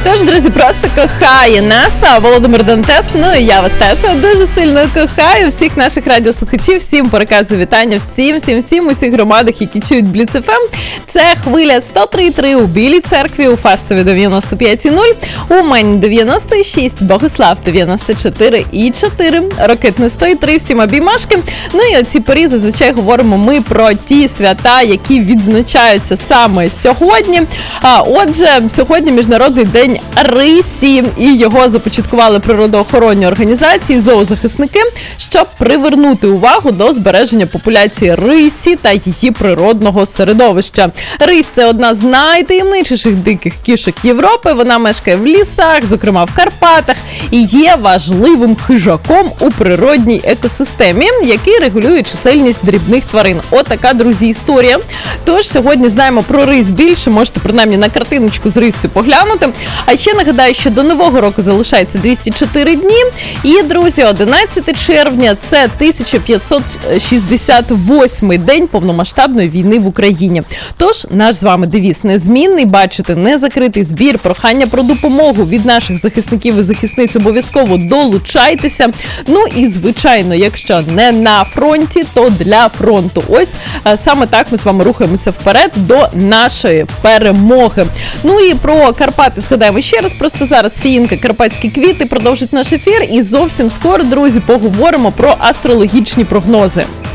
Тож, друзі, просто кохає нас Володимир Дантес. Ну і я вас теж дуже сильно кохаю. Всіх наших радіослухачів, всім переказую вітання, всім, усіх громадах, які чують Бліц ФМ. Це хвиля 103.3 у Білій Церкві, у Фастові 95.0, у Мені 96, Богослав 94.4, Рокитне 103, всім обіймашки. Ну і оці порі зазвичай говоримо ми про ті свята, які відзначаються саме сьогодні. Отже, сьогодні Міжнародний день рисі, і його започаткували природоохоронні організації, зоозахисники, щоб привернути увагу до збереження популяції рисі та її природного середовища. Рись – це одна з найтаємничіших диких кішок Європи. Вона мешкає в лісах, зокрема в Карпатах, і є важливим хижаком у природній екосистемі, який регулює чисельність дрібних тварин. Отака, друзі, історія. Тож сьогодні знаємо про рись більше, можете принаймні на картиночку з рисю поглянути. А ще нагадаю, що до Нового року залишається 204 дні. І, друзі, 11 червня – це 1568-й день повномасштабної війни в Україні. Тож, наш з вами девіз незмінний, бачите, незакритий збір, прохання про допомогу від наших захисників і захисниць обов'язково долучайтеся. Ну і, звичайно, якщо не на фронті, то для фронту. Ось саме так ми з вами рухаємося вперед до нашої перемоги. Ну і про Карпати згадаємо ще раз. Просто зараз Фіїнка «Карпатські квіти» продовжить наш ефір. І зовсім скоро, друзі, поговоримо про астрологічні прогнози.